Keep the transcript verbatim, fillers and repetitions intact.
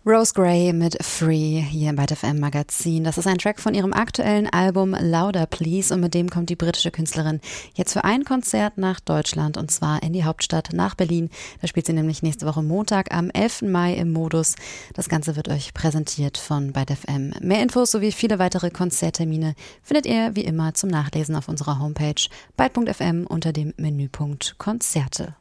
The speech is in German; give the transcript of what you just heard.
Rose Gray mit Free hier im Byte F M Magazin. Das ist ein Track von ihrem aktuellen Album Louder Please und mit dem kommt die britische Künstlerin jetzt für ein Konzert nach Deutschland und zwar in die Hauptstadt nach Berlin. Da spielt sie nämlich nächste Woche Montag am elften Mai im Modus. Das Ganze wird euch präsentiert von Byte F M. Mehr Infos sowie viele weitere Konzerttermine findet ihr wie immer zum Nachlesen auf unserer Homepage byte punkt f m unter dem Menüpunkt Konzerte.